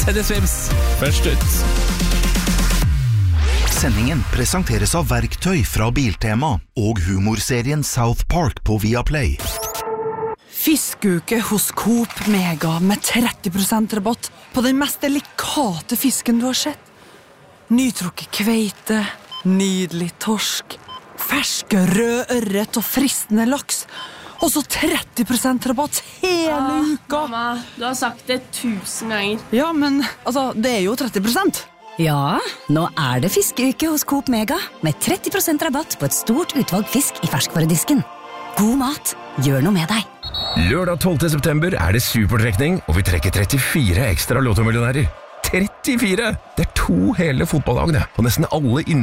Teddy Swims, først ut. Sendingen presenteres av verktøy fra Biltema og humorserien South Park på Viaplay. Fiskeuke hos Coop Mega med 30% rabatt på den mest delikate fisken du har sett. Nytrukket kveite, nydelig torsk, ferske rød ørret og fristende laks. Og så 30% rabatt hele uka. Mamma, du har sagt det 1000 ganger. Ja, men altså, det jo 30%. Ja, nå det fiskeuke hos Coop Mega med 30% rabatt på et stort utvalg fisk i ferskvaredisken. God mat, gjør noe med deg. Lørdag 12. september det supertrekning, og vi trekker 34 ekstra lottomillionærer. 34! Det 2 hele fotballag, det, på nesten alle